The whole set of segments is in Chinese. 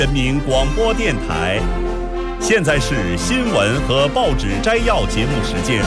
人民广播电台，现在是新闻和报纸摘要节目时间。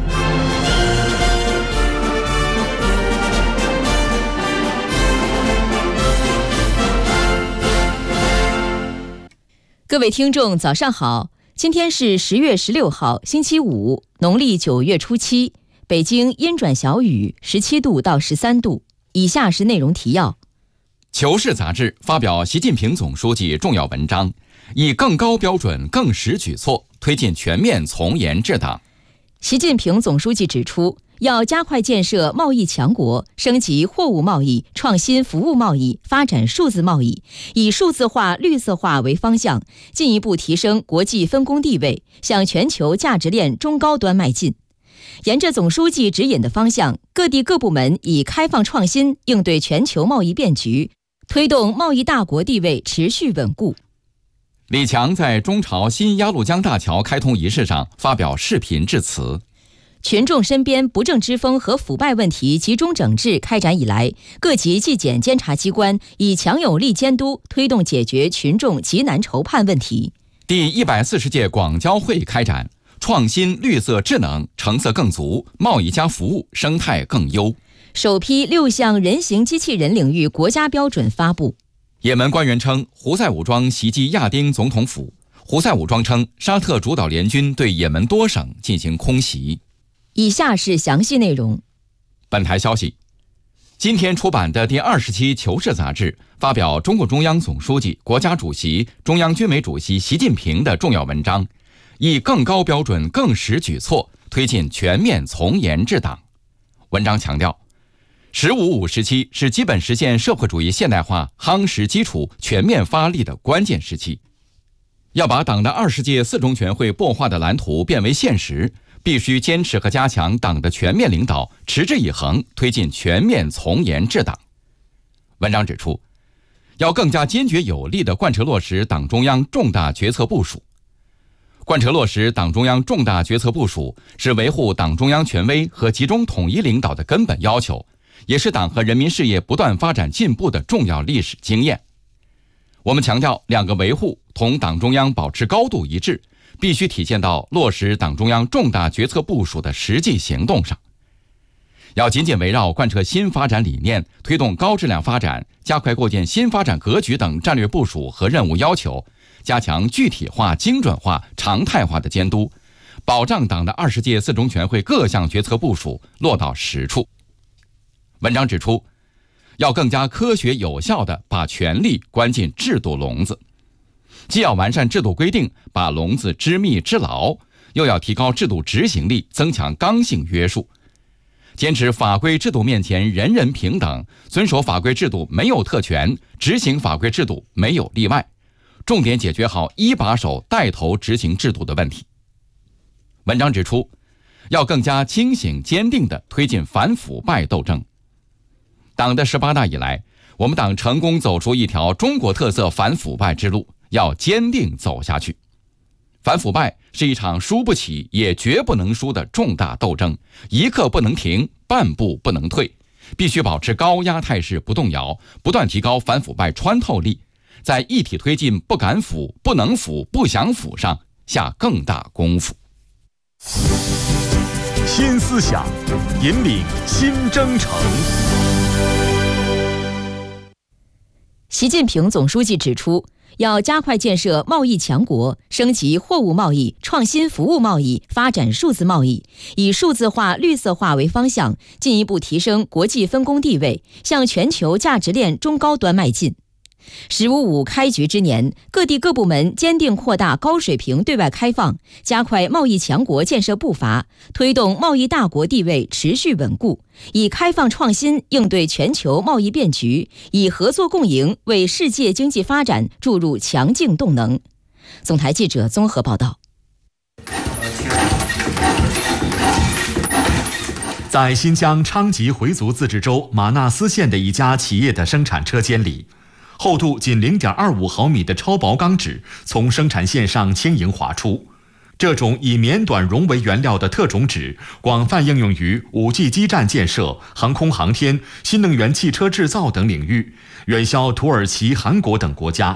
各位听众，早上好！今天是10月16号，星期五，农历9月初7，北京阴转小雨，17度到13度。以下是内容提要。 求是杂志发表习近平总书记重要文章，以更高标准、更实举措推进全面从严治党。 习近平总书记指出，要加快建设贸易强国，升级货物贸易、创新服务贸易，发展数字贸易，以数字化、绿色化为方向，进一步提升国际分工地位，向全球价值链中高端迈进。沿着总书记指引的方向，各地各部门以开放创新应对全球贸易变局，推动贸易大国地位持续稳固。 李强在中朝新鸭绿江大桥开通仪式上发表视频致辞。 群众身边不正之风和腐败问题集中整治开展以来，各级纪检监察机关以强有力监督推动解决群众急难愁盼问题。 第140届广交会开展，创新绿色智能成色更足，贸易加服务生态更优。 首批6项人形机器人领域国家标准发布。 也门官员称，胡塞武装袭击亚丁总统府。胡塞武装称，沙特主导联军对也门多省进行空袭。 以下是详细内容。 本台消息，今天出版的第20期《求是》杂志发表中共中央总书记、国家主席、中央军委主席习近平的重要文章，以更高标准、更实举措推进全面从严治党。文章强调，“15+5”时期是基本实现社会主义现代化夯实基础、全面发力的关键时期。要把党的20届4中全会擘画的蓝图变为现实，必须坚持和加强党的全面领导，持之以恒推进全面从严治党。文章指出，要更加坚决有力地贯彻落实党中央重大决策部署。贯彻落实党中央重大决策部署是维护党中央权威和集中统一领导的根本要求，也是党和人民事业不断发展进步的重要历史经验。我们强调两个维护同党中央保持高度一致，必须体现到落实党中央重大决策部署的实际行动上。要紧紧围绕贯彻新发展理念，推动高质量发展，加快构建新发展格局等战略部署和任务要求，加强具体化、精准化、常态化的监督，保障党的20届4中全会各项决策部署落到实处。文章指出，要更加科学有效地把权力关进制度笼子，既要完善制度规定，把笼子织密织牢，又要提高制度执行力，增强刚性约束。坚持法规制度面前人人平等，遵守法规制度没有特权，执行法规制度没有例外，重点解决好一把手带头执行制度的问题。文章指出，要更加清醒坚定地推进反腐败斗争。党的18大以来，我们党成功走出一条中国特色反腐败之路，要坚定走下去。反腐败是一场输不起也绝不能输的重大斗争，一刻不能停，半步不能退，必须保持高压态势不动摇，不断提高反腐败穿透力，在一体推进不敢腐、不能腐、不想腐上下更大功夫。 新思想，引领新征程。 习近平总书记指出，要加快建设贸易强国，升级货物贸易、创新服务贸易，发展数字贸易，以数字化、绿色化为方向，进一步提升国际分工地位，向全球价值链中高端迈进。“15+5”开局之年，各地各部门坚定扩大高水平对外开放，加快贸易强国建设步伐，推动贸易大国地位持续稳固，以开放创新应对全球贸易变局，以合作共赢为世界经济发展注入强劲动能。总台记者综合报道。 在新疆昌吉回族自治州玛纳斯县的一家企业的生产车间里，厚度仅0.25毫米的超薄钢纸从生产线上轻盈滑出。这种以棉短绒为原料的特种纸广泛应用于5G 基站建设、航空航天、新能源汽车制造等领域，远销土耳其、韩国等国家。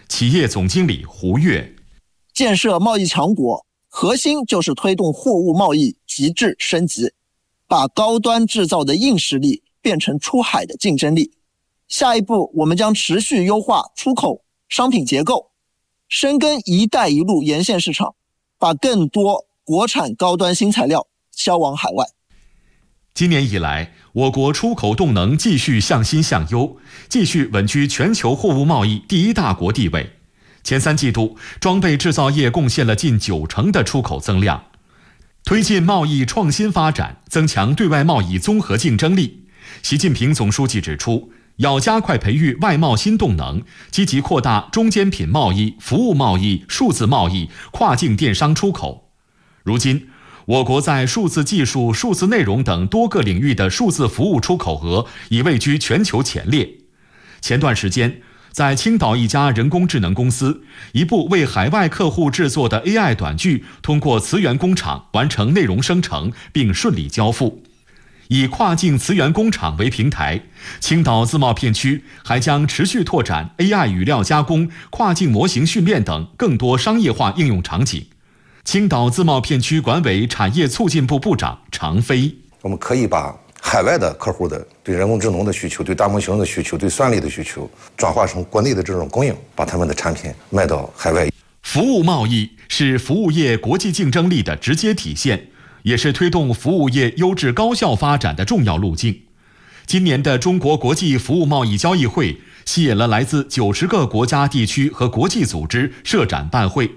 企业总经理胡跃。 建设贸易强国，核心就是推动货物贸易极致升级，把高端制造的硬实力变成出海的竞争力。下一步，我们将持续优化出口商品结构，深耕“一带一路”沿线市场，把更多国产高端新材料销往海外。 今年以来，我国出口动能继续向新向优，继续稳居全球货物贸易第一大国地位。前3季度，装备制造业贡献了近90%的出口增量。推进贸易创新发展，增强对外贸易综合竞争力。习近平总书记指出，要加快培育外贸新动能，积极扩大中间品贸易、服务贸易、数字贸易、跨境电商出口。如今，我国在数字技术、数字内容等多个领域的数字服务出口额已位居全球前列。前段时间，在青岛一家人工智能公司，一部为海外客户制作的 AI 短剧通过磁源工厂完成内容生成并顺利交付。以跨境磁源工厂为平台，青岛自贸片区还将持续拓展 AI 语料加工、跨境模型训练等更多商业化应用场景。青岛自贸片区管委产业促进部部长常飞： 我们可以把海外的客户的对人工智能的需求、对大模型的需求、对算力的需求，转化成国内的这种供应，把他们的产品卖到海外。 服务贸易是服务业国际竞争力的直接体现，也是推动服务业优质高效发展的重要路径。今年的中国国际服务贸易交易会吸引了来自90个国家地区和国际组织设展办会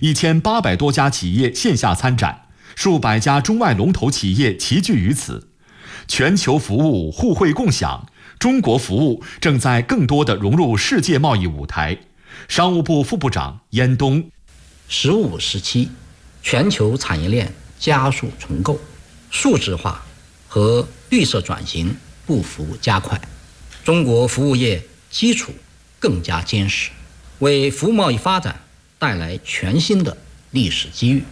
，1800多家企业线下参展，数百家中外龙头企业齐聚于此。全球服务互惠共享，中国服务正在更多地融入世界贸易舞台。商务部副部长燕东 ：“15时期，全球产业链加速重构，数字化和绿色转型步幅加快，中国服务业基础更加坚实，为服务贸易发展带来全新的历史机遇。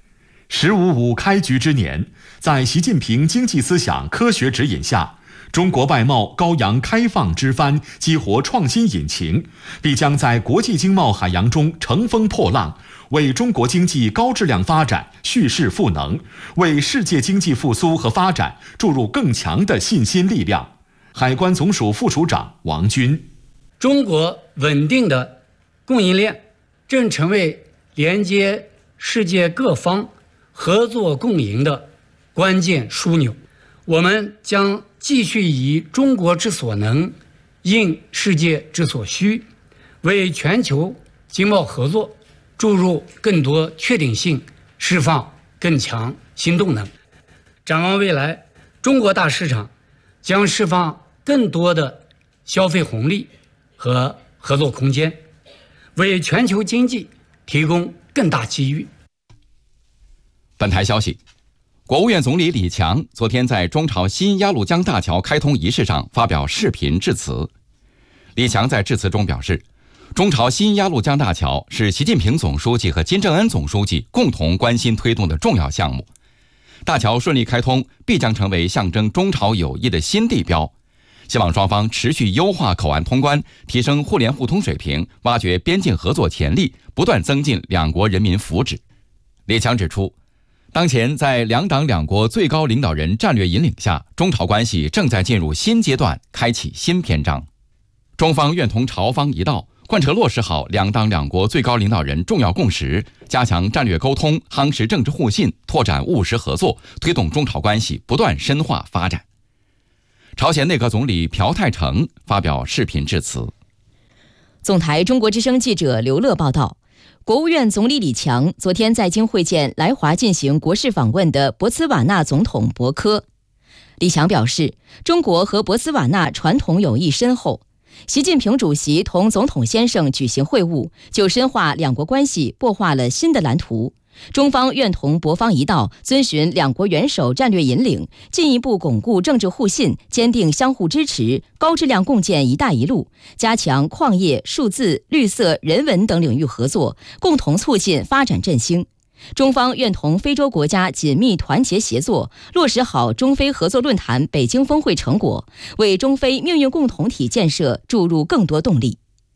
”15.5开局之年，在习近平经济思想科学指引下，中国外贸高扬开放之帆，激活创新引擎，必将在国际经贸海洋中乘风破浪，为中国经济高质量发展蓄势赋能，为世界经济复苏和发展注入更强的信心力量。海关总署副署长王军： 中国稳定的供应链正成为连接世界各方合作共赢的关键枢纽。我们将继续以中国之所能，应世界之所需，为全球经贸合作注入更多确定性，释放更强新动能。展望未来，中国大市场将释放更多的消费红利和合作空间，为全球经济提供更大机遇。 本台消息，国务院总理李强昨天在中朝新鸭绿江大桥开通仪式上发表视频致辞。李强在致辞中表示，中朝新鸭绿江大桥是习近平总书记和金正恩总书记共同关心推动的重要项目。大桥顺利开通，必将成为象征中朝友谊的新地标。希望双方持续优化口岸通关，提升互联互通水平，挖掘边境合作潜力，不断增进两国人民福祉。李强指出，当前在两党两国最高领导人战略引领下，中朝关系正在进入新阶段，开启新篇章。中方愿同朝方一道，贯彻落实好两党两国最高领导人重要共识，加强战略沟通，夯实政治互信，拓展务实合作，推动中朝关系不断深化发展。朝鲜内阁总理朴泰成发表视频致辞。 总台中国之声记者刘乐报道，国务院总理李强昨天在京会见来华进行国事访问的博茨瓦纳总统博科。李强表示，中国和博茨瓦纳传统友谊深厚，习近平主席同总统先生举行会晤，就深化两国关系擘画了新的蓝图。中方愿同博方一道，遵循两国元首战略引领，进一步巩固政治互信，坚定相互支持，高质量共建“一带一路”，加强矿业、数字、绿色、人文等领域合作，共同促进发展振兴。中方愿同非洲国家紧密团结协作，落实好中非合作论坛北京峰会成果，为中非命运共同体建设注入更多动力。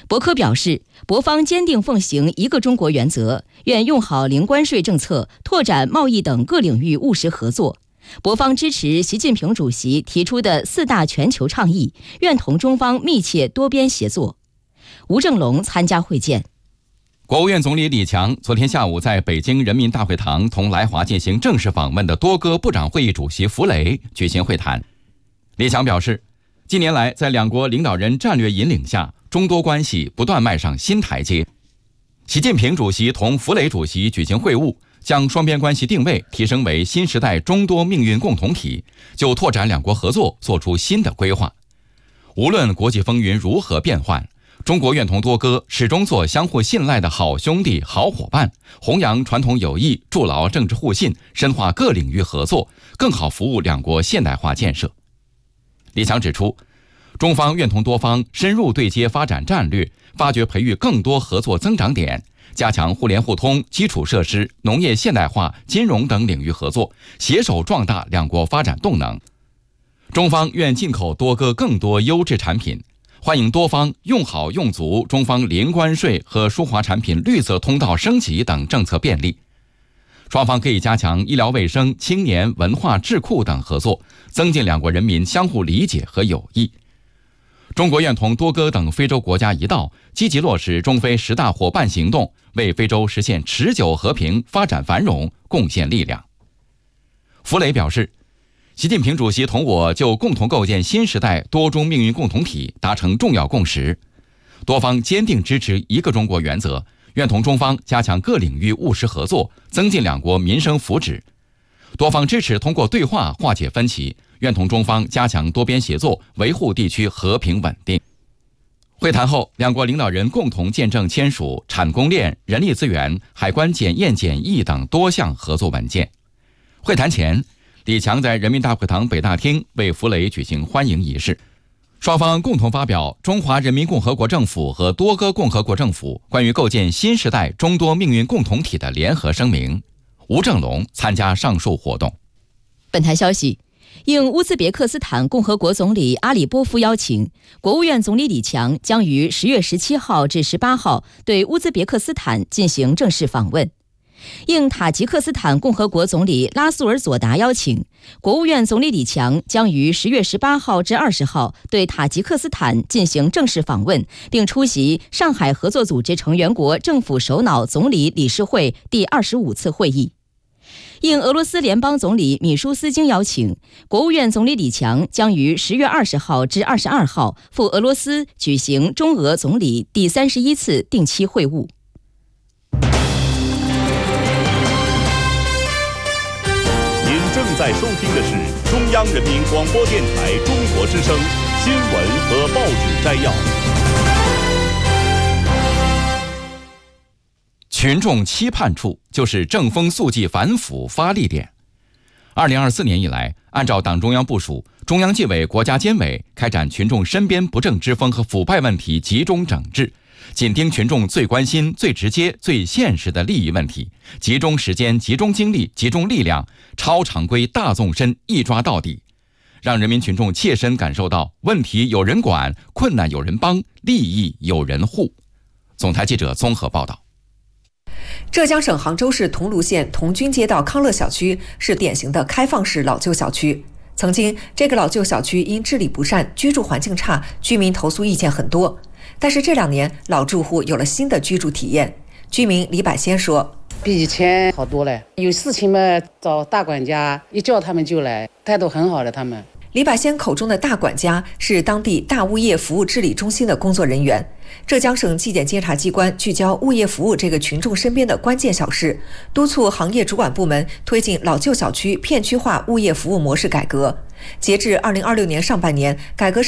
博科表示，博方坚定奉行一个中国原则，愿用好零关税政策，拓展贸易等各领域务实合作。博方支持习近平主席提出的4大全球倡议，愿同中方密切多边协作。吴正龙参加会见。 国务院总理李强昨天下午在北京人民大会堂同来华进行正式访问的多哥部长会议主席弗雷举行会谈。李强表示，近年来在两国领导人战略引领下，中多关系不断迈上新台阶。习近平主席同弗雷主席举行会晤，将双边关系定位提升为新时代中多命运共同体，就拓展两国合作做出新的规划。无论国际风云如何变幻，中国愿同多哥始终做相互信赖的好兄弟、好伙伴，弘扬传统友谊，筑牢政治互信，深化各领域合作，更好服务两国现代化建设。李强指出，中方愿同多方深入对接发展战略，发掘培育更多合作增长点，加强互联互通、基础设施、农业现代化、金融等领域合作，携手壮大两国发展动能。中方愿进口多哥更多优质产品，欢迎多方用好用足中方零关税和舒华产品绿色通道升级等政策便利。双方可以加强医疗卫生、青年、文化、智库等合作，增进两国人民相互理解和友谊。中国愿同多哥等非洲国家一道，积极落实中非10大伙伴行动，为非洲实现持久和平、发展繁荣贡献力量。弗雷表示，习近平主席同我就共同构建新时代多中命运共同体达成重要共识，多方坚定支持一个中国原则，愿同中方加强各领域务实合作，增进两国民生福祉。多方支持通过对话化解分歧，愿同中方加强多边协作，维护地区和平稳定。会谈后，两国领导人共同见证签署产供链、人力资源、海关检验检疫等多项合作文件。会谈前，李强在人民大会堂北大厅为弗雷举行欢迎仪式，双方共同发表中华人民共和国政府和多哥共和国政府关于构建新时代中多命运共同体的联合声明。吴正龙参加上述活动。 本台消息，应乌兹别克斯坦共和国总理阿里波夫邀请，国务院总理李强将于10月17号至18号对乌兹别克斯坦进行正式访问。应塔吉克斯坦共和国总理拉苏尔佐达邀请，国务院总理李强将于10月18号至20号对塔吉克斯坦进行正式访问，并出席上海合作组织成员国政府首脑总理理事会第25次会议。应俄罗斯联邦总理米舒斯京邀请，国务院总理李强将于10月20号至22号赴俄罗斯举行中俄总理第31次定期会晤。 您正在收听的是中央人民广播电台中国之声新闻和报纸摘要。 群众期盼处就是正风肃纪反腐发力点。2024年以来，按照党中央部署，中央纪委国家监委开展群众身边不正之风和腐败问题集中整治，紧盯群众最关心、最直接、最现实的利益问题，集中时间、集中精力、集中力量，超常规大纵深，一抓到底，让人民群众切身感受到问题有人管，困难有人帮，利益有人护。总台记者综合报道。 浙江省杭州市桐庐县桐军街道康乐小区是典型的开放式老旧小区。曾经，这个老旧小区因治理不善、居住环境差，居民投诉意见很多。但是这2年，老住户有了新的居住体验。居民李百先说：“ 比以前好多了，有事情嘛找大管家，一叫他们就来，态度很好的他们。” 李百先口中的大管家是当地大物业服务治理中心的工作人员。浙江省纪检监察机关聚焦物业服务这个群众身边的关键小事，督促行业主管部门推进老旧小区片区化物业服务模式改革。截至2026年上半年，改革